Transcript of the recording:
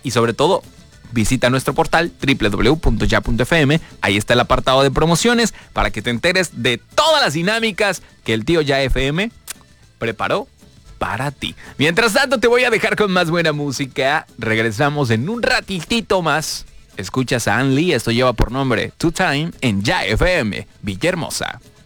y sobre todo visita nuestro portal www.ya.fm. Ahí está el apartado de promociones para que te enteres de todas las dinámicas que el tío Ya FM preparó para ti. Mientras tanto, te voy a dejar con más buena música. Regresamos en un ratitito más. Escuchas a Ann Lee, esto lleva por nombre Two Time en Ya FM, Villahermosa.